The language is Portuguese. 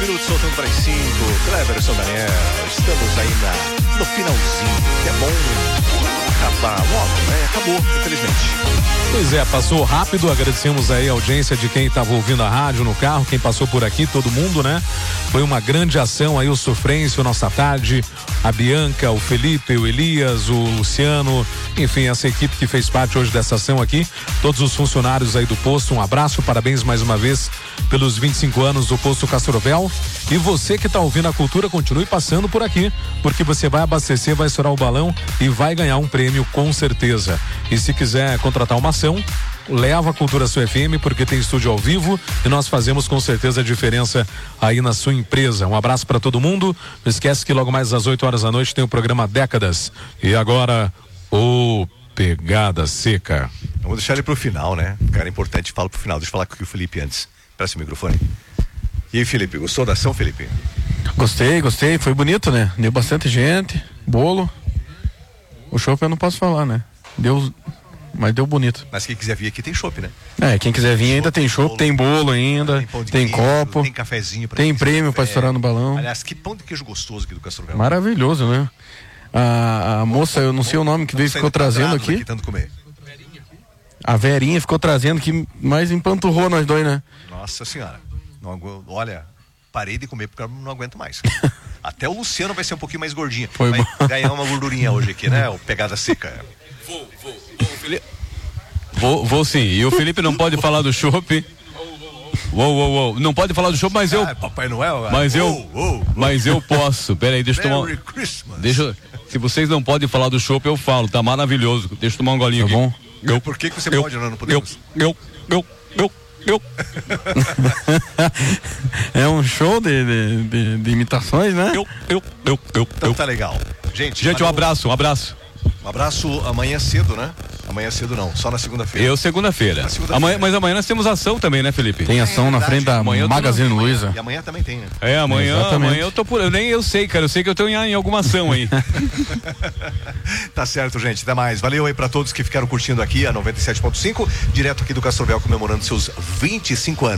minutos, soltando para as 5. Cleverson Daniel, estamos aí no finalzinho. É bom acabar logo, né? Acabou, infelizmente. Pois é, passou rápido. Agradecemos aí a audiência de quem estava ouvindo a rádio no carro, quem passou por aqui, todo mundo, né? Foi uma grande ação aí, o Sofrêncio, Nossa Tarde, a Bianca, o Felipe, o Elias, o Luciano, enfim, essa equipe que fez parte hoje dessa ação aqui, todos os funcionários aí do posto, um abraço, parabéns mais uma vez pelos 25 anos do posto Castrovel. E você que está ouvindo a Cultura, continue passando por aqui, porque você vai abastecer, vai estourar o balão e vai ganhar um prêmio com certeza. E se quiser contratar uma ação, leva a Cultura Sul FM, porque tem estúdio ao vivo e nós fazemos com certeza a diferença aí na sua empresa. Um abraço para todo mundo. Não esquece que logo mais às 8 horas da noite tem o programa Décadas. E agora, o Pegada Seca. Vamos deixar ele pro final, né? Cara, importante, fala pro final. Deixa eu falar com o Felipe antes. Presta o microfone. E aí, Felipe, gostou da ação, Felipe? Gostei, foi bonito, né? Deu bastante gente, bolo. O chopp eu não posso falar, né? Mas deu bonito. Mas quem quiser vir aqui tem chopp, né? Quem quiser vir ainda tem chopp, tem bolo ainda, tem copo, tem cafezinho, tem prêmio para estourar no balão. Aliás, que pão de queijo gostoso aqui do Castrovel. Maravilhoso, né? A moça, eu não sei o nome que veio, ficou trazendo aqui. A Verinha ficou trazendo que mais empanturrou nós dois, né? Nossa senhora. Olha, parei de comer porque eu não aguento mais. Até o Luciano vai ser um pouquinho mais gordinho. Vai ganhar uma gordurinha hoje aqui, né? O Pegada Seca. Vou sim. E o Felipe não pode falar do chopp. Não pode falar do chopp, mas eu. Papai Noel. Mas eu posso. Pera aí, deixa eu tomar. Merry Christmas. Se vocês não podem falar do chopp, eu falo. Tá maravilhoso. Deixa eu tomar um golinho aqui. Bom? Por que você pode, nós não podemos? É um show de imitações, né? Então tá legal. Gente, um abraço. Um abraço amanhã cedo, né? Amanhã cedo não, só na segunda-feira. Segunda-feira. Mas amanhã nós temos ação também, né, Felipe? Tem ação na frente da Magazine Luiza. E amanhã também tem, né? Amanhã eu tô por... Eu sei, cara, eu sei que eu tô em alguma ação aí. Tá certo, gente, até mais. Valeu aí pra todos que ficaram curtindo aqui a 97.5, direto aqui do Castrovel, comemorando seus 25 anos.